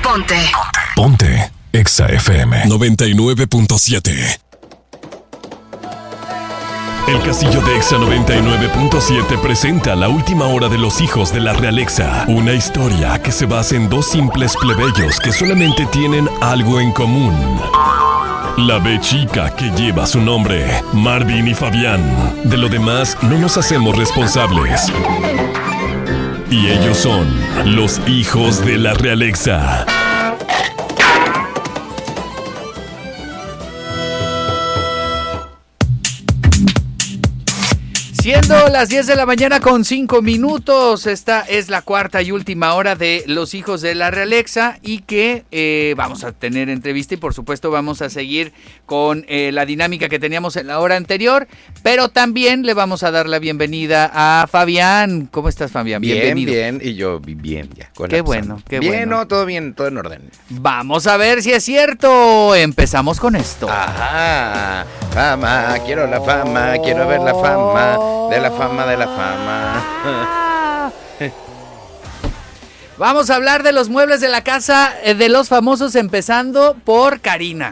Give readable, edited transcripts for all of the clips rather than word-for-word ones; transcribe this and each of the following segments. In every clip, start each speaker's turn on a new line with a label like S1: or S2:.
S1: Ponte Exa FM 99.7. El castillo de Exa 99.7 presenta La última hora de los hijos de la realeza. Una historia que se basa en dos simples plebeyos que solamente tienen algo en común. La B chica que lleva su nombre, Marvin y Fabián. De lo demás no nos hacemos responsables. Y ellos son los hijos de la realeza.
S2: Siendo las 10 de la mañana con 5 minutos, esta es la cuarta y última hora de Los Hijos de la Realeza y que vamos a tener entrevista y por supuesto vamos a seguir con la dinámica que teníamos en la hora anterior, pero también le vamos a dar la bienvenida a Fabián. ¿Cómo estás, Fabián? Bienvenido.
S3: Bien, y yo bien ya.
S2: Qué bueno, qué bueno.
S3: Bien, no, todo bien, todo en orden.
S2: Vamos a ver si es cierto. Empezamos con esto.
S3: Ajá, fama, quiero la fama, quiero ver la fama. De la fama, de la fama.
S2: Vamos a hablar de los muebles de la casa de los famosos, empezando por Karina.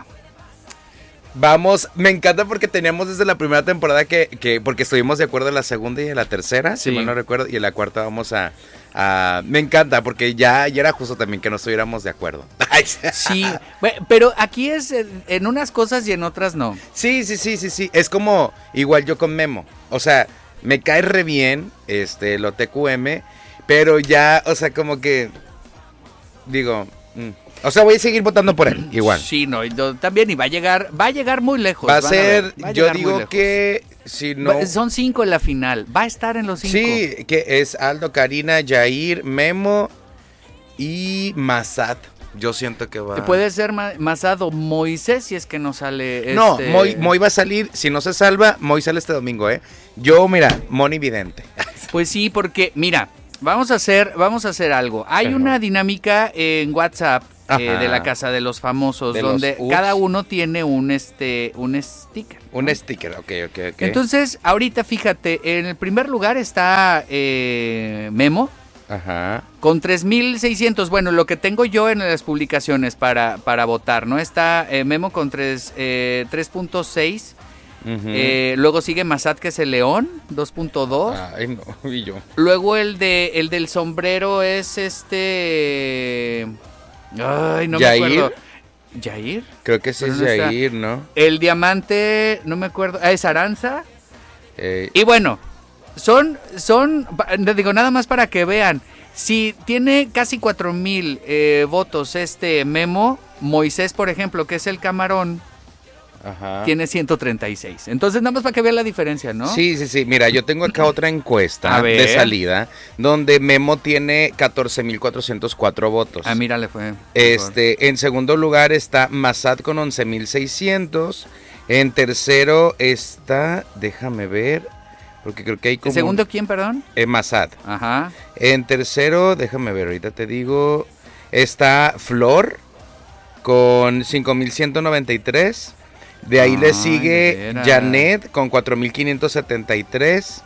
S3: Vamos, me encanta porque teníamos desde la primera temporada que porque estuvimos de acuerdo en la segunda y en la tercera,
S2: sí.
S3: Si mal no recuerdo, y en la cuarta vamos a me encanta porque ya era justo también que no estuviéramos de acuerdo.
S2: Sí, pero aquí es en unas cosas y en otras no.
S3: Sí, es como igual yo con Memo, o sea, me cae re bien lo TQM, pero ya, o sea, como que digo, o sea, voy a seguir votando por él, igual.
S2: Sí, no, también, y va a llegar muy lejos.
S3: Va a ser, yo digo que si no...
S2: Son 5 en la final, va a estar en los 5.
S3: Sí, que es Aldo, Karina, Yair, Memo y Mazat. Yo siento que va...
S2: Puede ser Mazat o Moisés si es que no sale...
S3: No, Moy va a salir, si no se salva, Moy sale este domingo, ¿eh? Yo, mira, Moni Vidente.
S2: Pues sí, porque, mira, vamos a hacer algo. Hay una dinámica en WhatsApp de la Casa de los Famosos, de donde cada uno tiene un sticker.
S3: Un sticker, ok.
S2: Entonces, ahorita fíjate, en el primer lugar está Memo.
S3: Ajá.
S2: Con 3,600, bueno, lo que tengo yo en las publicaciones para votar, ¿no? Está Memo con 3.6. Uh-huh. Luego sigue Mazat, que es el león, 2.2.
S3: Ay, no, y yo.
S2: Luego el del sombrero es Ay, no
S3: ¿Yair?
S2: me acuerdo. ¿Yair?
S3: Creo que sí es Yair, ¿no?
S2: El diamante, no me acuerdo. Es Aranza. Y bueno, son, digo, nada más para que vean. Si tiene casi 4,000 votos Memo, Moisés, por ejemplo, que es el camarón, ajá, tiene 136. Entonces, nada más para que vean la diferencia, ¿no?
S3: Sí. Mira, yo tengo acá otra encuesta de salida donde Memo tiene 14,404 votos.
S2: Ah, mira, le fue.
S3: En segundo lugar está Mazat con 11,600. En tercero está, déjame ver, porque creo que hay como...
S2: ¿En segundo quién, perdón?
S3: Mazat.
S2: Ajá.
S3: En tercero, déjame ver, ahorita te digo, está Flor con 5,193. De ahí le sigue Janet con 4,573.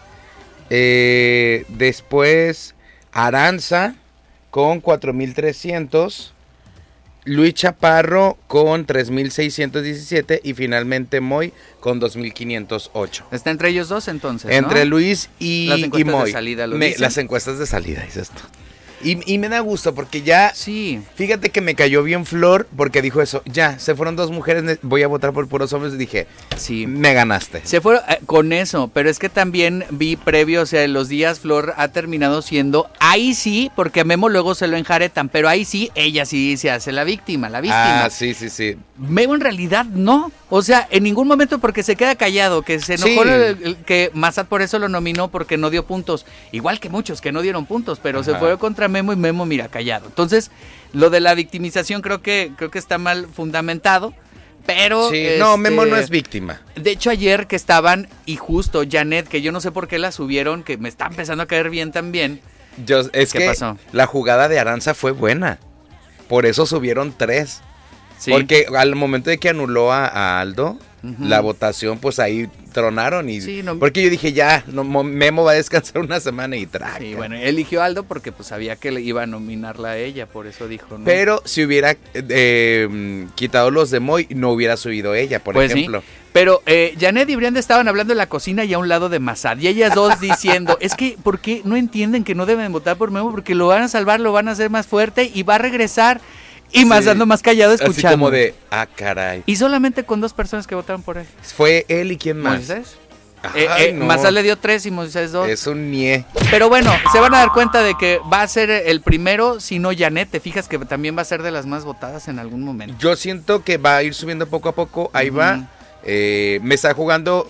S3: Después Aranza con 4,300. Luis Chaparro con 3,617 y finalmente Moy con 2,508.
S2: Está entre ellos dos entonces,
S3: entre
S2: ¿no?
S3: Luis y
S2: las encuestas
S3: Moy.
S2: De salida,
S3: Las encuestas de salida, es esto. Y me da gusto porque ya,
S2: sí.
S3: Fíjate que me cayó bien Flor porque dijo eso, ya, se fueron 2 mujeres, voy a votar por puros hombres, y dije,
S2: sí,
S3: me ganaste.
S2: Se fueron con eso, pero es que también vi previo, o sea, en los días Flor ha terminado siendo, ahí sí, porque a Memo luego se lo enjaretan, pero ahí sí, ella sí se hace la víctima.
S3: Ah, sí.
S2: Memo en realidad no, o sea, en ningún momento porque se queda callado, que se enojó que Mazat por eso lo nominó porque no dio puntos, igual que muchos que no dieron puntos, pero ajá, se fue contra Memo y Memo, mira, callado. Entonces, lo de la victimización creo que está mal fundamentado, pero...
S3: Sí, no, Memo no es víctima.
S2: De hecho, ayer que estaban, y justo Janet, que yo no sé por qué la subieron, que me está empezando a caer bien también.
S3: ¿Qué pasó? La jugada de Aranza fue buena, por eso subieron 3.
S2: Sí.
S3: Porque al momento de que anuló a Aldo, la votación, pues ahí tronaron.
S2: Sí, no,
S3: porque yo dije, ya, Memo va a descansar una semana y traca.
S2: Sí, bueno, eligió a Aldo porque pues sabía que le iba a nominarla a ella, por eso dijo, ¿no?
S3: Pero si hubiera quitado los de Moy, no hubiera subido ella, por ejemplo.
S2: Sí. Pero Janet y Brianda estaban hablando en la cocina y a un lado de Massad. Y ellas dos diciendo, es que, ¿por qué no entienden que no deben votar por Memo? Porque lo van a salvar, lo van a hacer más fuerte y va a regresar. Y Massad ando más callado escuchando.
S3: Así como de, caray.
S2: Y solamente con 2 personas que votaron por él.
S3: Fue él y quién más.
S2: ¿Moisés?
S3: No.
S2: Massad le dio 3 y Moisés 2.
S3: Es un nie.
S2: Pero bueno, se van a dar cuenta de que va a ser el primero, si no Janet. Te fijas que también va a ser de las más votadas en algún momento.
S3: Yo siento que va a ir subiendo poco a poco. Ahí va. Me está gustando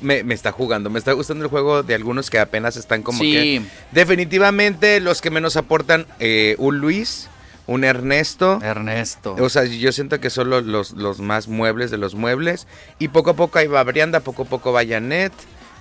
S3: el juego de algunos que apenas están como que. Definitivamente los que menos aportan, un Luis. Un Ernesto.
S2: O
S3: sea, yo siento que son los más muebles de los muebles. Y poco a poco ahí va Brianda, poco a poco va Janet.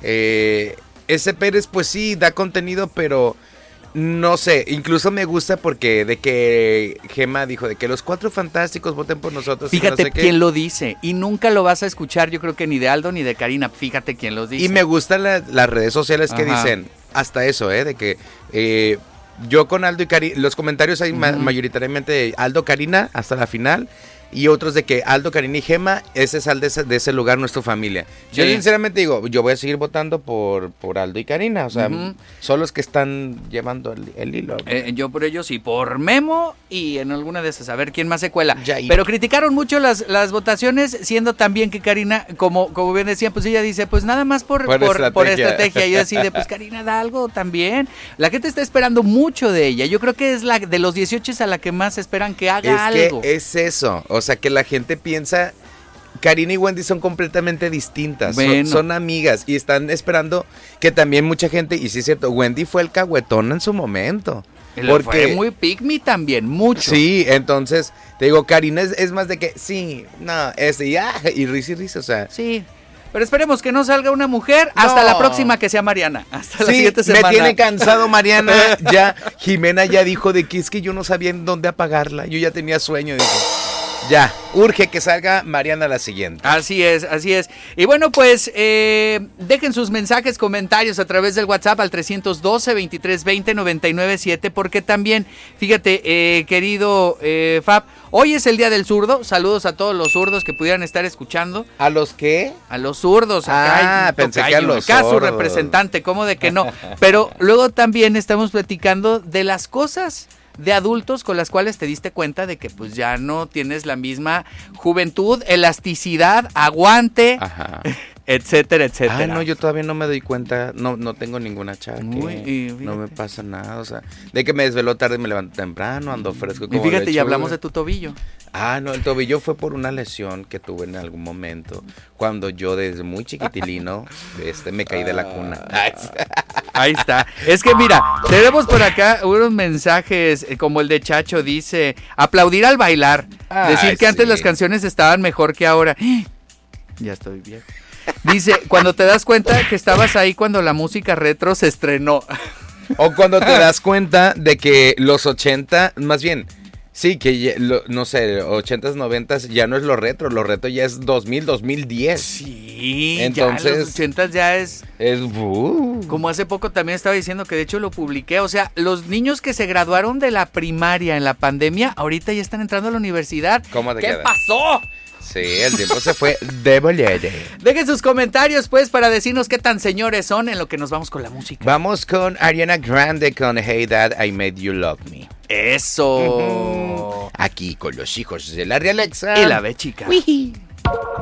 S3: Ese Pérez, pues sí, da contenido, pero no sé. Incluso me gusta porque de que Gema dijo de que los 4 fantásticos voten por nosotros.
S2: Fíjate
S3: no sé
S2: quién lo dice. Y nunca lo vas a escuchar, yo creo que ni de Aldo ni de Karina. Fíjate quién los dice.
S3: Y me gustan las redes sociales que dicen hasta eso, de que... yo con Aldo y Karina, los comentarios hay mayoritariamente de Aldo, Karina hasta la final, y otros de que Aldo, Karina y Gema, ese sal de ese lugar, nuestra familia. Sí. Yo sinceramente digo, yo voy a seguir votando por Aldo y Karina, o sea, son los que están llevando el hilo.
S2: Yo por ellos y por Memo, y en alguna de esas, a ver quién más se cuela. Pero criticaron mucho las votaciones, siendo también que Karina, como bien decían, pues ella dice, pues nada más por estrategia. Y yo decide, pues Karina da algo también. La gente está esperando mucho de ella. Yo creo que es la de los 18 a la que más esperan que haga algo.
S3: Que es eso, o sea, que la gente piensa, Karina y Wendy son completamente distintas, son amigas y están esperando que también mucha gente, y sí es cierto, Wendy fue el caguetón en su momento.
S2: Porque fue muy pick me también, mucho.
S3: Sí, entonces, te digo, Karina es más de que, sí, no, y risa, o sea.
S2: Sí. Pero esperemos que no salga una mujer hasta la próxima que sea Mariana. Hasta la siguiente semana.
S3: Me tiene cansado Mariana. Ya, Jimena ya dijo de que es que yo no sabía en dónde apagarla. Yo ya tenía sueño. Dijo, ya, urge que salga Mariana la siguiente.
S2: Así es. Y bueno, pues dejen sus mensajes, comentarios a través del WhatsApp al 312-2320-997, porque también, fíjate, querido Fab, hoy es el Día del Zurdo. Saludos a todos los zurdos que pudieran estar escuchando.
S3: ¿A los qué?
S2: A los zurdos.
S3: Pensé que a los
S2: acá sordos. Su representante, ¿cómo de que no? Pero luego también estamos platicando de las cosas de adultos con las cuales te diste cuenta de que pues ya no tienes la misma juventud, elasticidad, aguante, etcétera.
S3: No, yo todavía no me doy cuenta, no tengo ninguna achaque, no me pasa nada, o sea, de que me desvelo tarde, me levanto temprano, ando fresco como
S2: y fíjate,
S3: lechuga.
S2: Y hablamos de tu tobillo.
S3: No, el tobillo fue por una lesión que tuve en algún momento, cuando yo desde muy chiquitilino, me caí de la cuna.
S2: Ahí está. Es que mira, tenemos por acá unos mensajes como el de Chacho, dice, aplaudir al bailar, decir que antes las canciones estaban mejor que ahora. Ya estoy viejo. Dice, cuando te das cuenta que estabas ahí cuando la música retro se estrenó.
S3: O cuando te das cuenta de que los 80, más bien, sí, que no sé, 80s, 90s ya no es lo retro ya es 2000, 2010.
S2: Sí,
S3: entonces
S2: ya los 80s ya es como hace poco también estaba diciendo que de hecho lo publiqué, o sea, los niños que se graduaron de la primaria en la pandemia, ahorita ya están entrando a la universidad.
S3: ¿Cómo te
S2: ¿Qué
S3: queda?
S2: pasó?
S3: Sí, el tiempo se fue de bolete.
S2: Dejen sus comentarios, pues, para decirnos qué tan señores son en lo que nos vamos con la música.
S3: Vamos con Ariana Grande con Hey Dad, I Made You Love Me.
S2: Eso.
S3: Aquí con los hijos de la Realexa.
S2: Y la B chica.